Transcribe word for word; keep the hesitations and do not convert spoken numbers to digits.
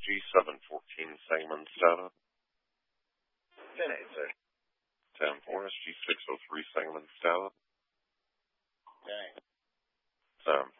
G seven fourteen Sangamon status. ten eight, sir. ten four S G six oh three Sangamon status. Okay. ten